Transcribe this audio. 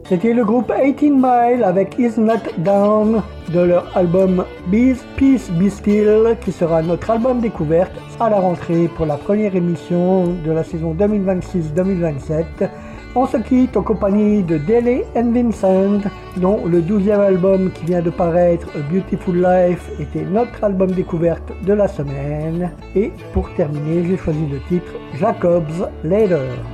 C'était le groupe 18 Mile avec Is Not Down de leur album Peace Be Still qui sera notre album découverte à la rentrée pour la première émission de la saison 2026-2027. On se quitte en compagnie de Dele & Vincent, dont le 12e album qui vient de paraître, A Beautiful Life, était notre album découverte de la semaine. Et pour terminer, j'ai choisi le titre Jacob's Ladder.